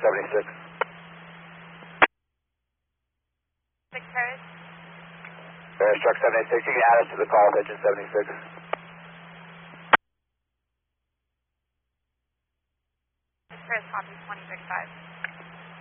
76. 6 Paris. Paris truck 76, you can add us to the call, engine 76. 6 Paris, copy 2035.